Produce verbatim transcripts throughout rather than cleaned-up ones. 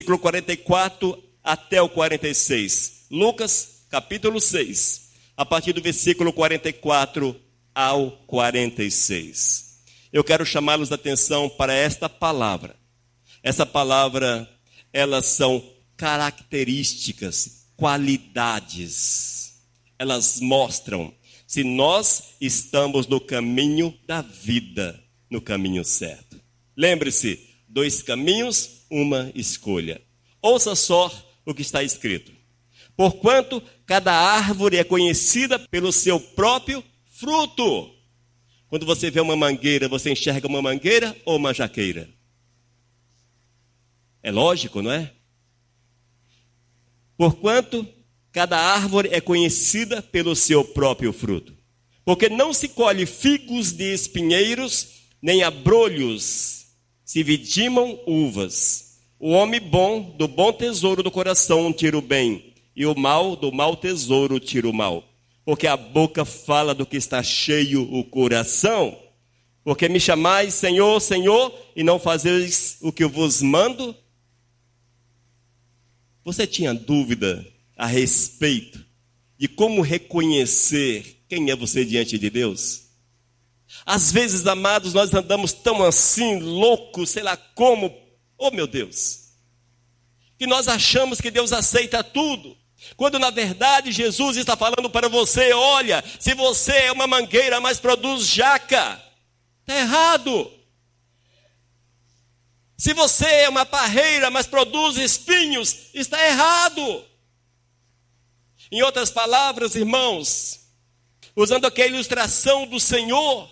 versículo quarenta e quatro até o quarenta e seis. Lucas, capítulo seis, a partir do versículo quarenta e quatro ao quarenta e seis. Eu quero chamá-los a atenção para esta palavra. Essa palavra, elas são características, qualidades. Elas mostram se nós estamos no caminho da vida, no caminho certo. Lembre-se, dois caminhos, uma escolha. Ouça só o que está escrito. Porquanto cada árvore é conhecida pelo seu próprio fruto. Quando você vê uma mangueira, você enxerga uma mangueira ou uma jaqueira? É lógico, não é? Porquanto cada árvore é conhecida pelo seu próprio fruto. Porque não se colhe figos de espinheiros, nem abrolhos se vidimam uvas. O homem bom do bom tesouro do coração tira o bem, e o mal do mau tesouro tira o mal. Porque a boca fala do que está cheio o coração. Porque me chamais Senhor, Senhor, e não fazeis o que eu vos mando? Você tinha dúvida a respeito de como reconhecer quem é você diante de Deus? Às vezes, amados, nós andamos tão assim, loucos, sei lá como, oh meu Deus, que nós achamos que Deus aceita tudo, quando na verdade Jesus está falando para você: olha, se você é uma mangueira, mas produz jaca, está errado. Se você é uma parreira, mas produz espinhos, está errado. Em outras palavras, irmãos, usando aquela ilustração do Senhor,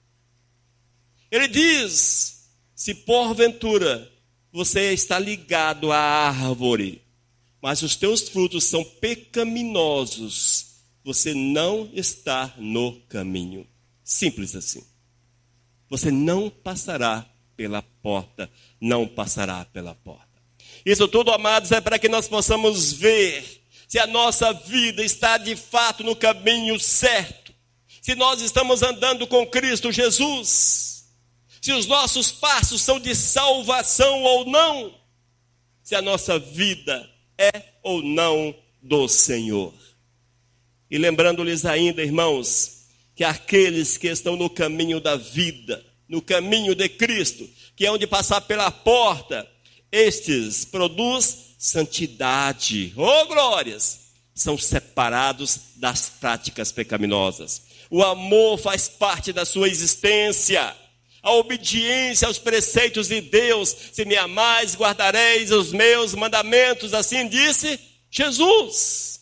ele diz: se porventura você está ligado à árvore, mas os teus frutos são pecaminosos, você não está no caminho. Simples assim. Você não passará pela porta, não passará pela porta. Isso tudo, amados, é para que nós possamos ver se a nossa vida está de fato no caminho certo, se nós estamos andando com Cristo Jesus, se os nossos passos são de salvação ou não, se a nossa vida é ou não do Senhor. E lembrando-lhes ainda, irmãos, que aqueles que estão no caminho da vida, no caminho de Cristo, que é onde passar pela porta, estes produz santidade. Oh, glórias! São separados das práticas pecaminosas. O amor faz parte da sua existência. A obediência aos preceitos de Deus. Se me amais, guardareis os meus mandamentos. Assim disse Jesus.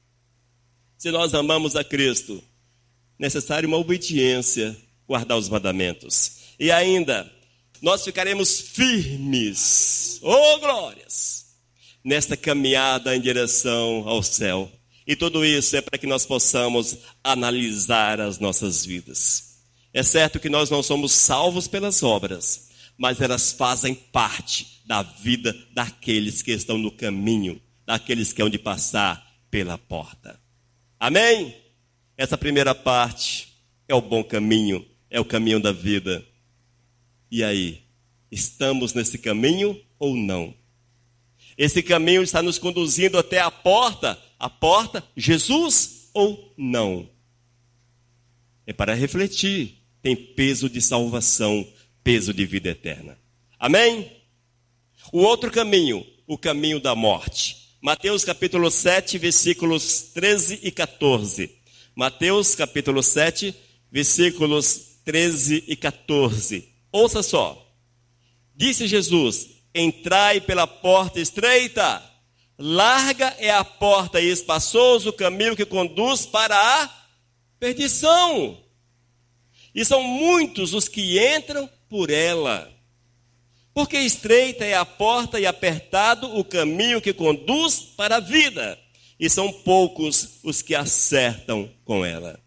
Se nós amamos a Cristo, necessário uma obediência, guardar os mandamentos. E ainda, nós ficaremos firmes, oh glórias, nesta caminhada em direção ao céu. E tudo isso é para que nós possamos analisar as nossas vidas. É certo que nós não somos salvos pelas obras, mas elas fazem parte da vida daqueles que estão no caminho, daqueles que hão de passar pela porta. Amém? Essa primeira parte é o bom caminho, é o caminho da vida. E aí, estamos nesse caminho ou não? Esse caminho está nos conduzindo até a porta, a porta, Jesus ou não? É para refletir, tem peso de salvação, peso de vida eterna. Amém? O outro caminho, o caminho da morte. Mateus capítulo sete, versículos treze e quatorze. Mateus capítulo sete, versículos treze e quatorze. Ouça só. Disse Jesus: entrai pela porta estreita, larga é a porta e espaçoso o caminho que conduz para a perdição. E são muitos os que entram por ela. Porque estreita é a porta e apertado o caminho que conduz para a vida. E são poucos os que acertam com ela.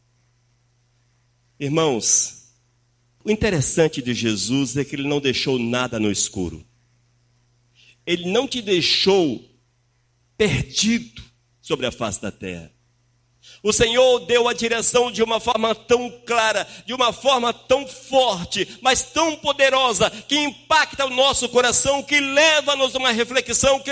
Irmãos, o interessante de Jesus é que ele não deixou nada no escuro. Ele não te deixou perdido sobre a face da terra. O Senhor deu a direção de uma forma tão clara, de uma forma tão forte, mas tão poderosa, que impacta o nosso coração, que leva-nos a uma reflexão, que